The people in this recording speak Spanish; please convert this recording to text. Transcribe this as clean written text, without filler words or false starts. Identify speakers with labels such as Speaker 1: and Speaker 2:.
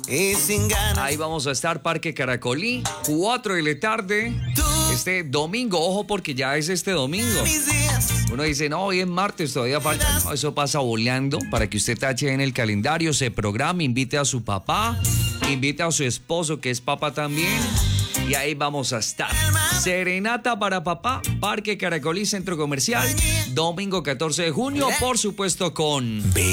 Speaker 1: y sin ganas.
Speaker 2: Ahí vamos a estar, Parque Caracolí, 4 de la tarde. Este domingo, ojo, porque ya es este domingo.
Speaker 1: Mis días.
Speaker 2: Uno dice, no, hoy es martes, todavía falta. No, eso pasa volando para que usted tache en el calendario, se programe, invite a su papá, invite a su esposo, que es papá también. Y ahí vamos a estar. Serenata para papá, Parque Caracolí, Centro Comercial, domingo 14 de junio, por supuesto con...